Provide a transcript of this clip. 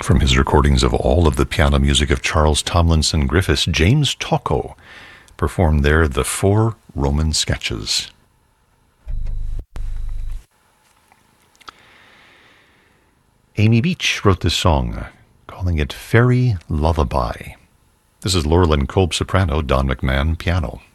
From his recordings of all of the piano music of Charles Tomlinson Griffiths, James Tocco performed there the Four Roman Sketches. Amy Beach wrote this song, calling it Fairy Lullaby. This is Laurelyn Kolb soprano, Don McMahon piano.